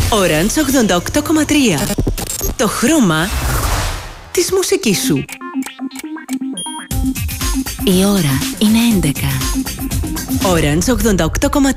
Orange 88,3. Το χρώμα της μουσικής σου. Η ώρα είναι 11. Orange 88,3.